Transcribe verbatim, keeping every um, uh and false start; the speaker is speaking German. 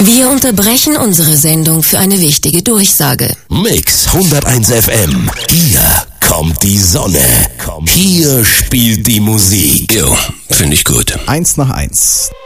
Wir unterbrechen unsere Sendung für eine wichtige Durchsage. Mix hunderteins F M. Hier kommt die Sonne. Hier spielt die Musik. Jo, finde ich gut. Eins nach eins.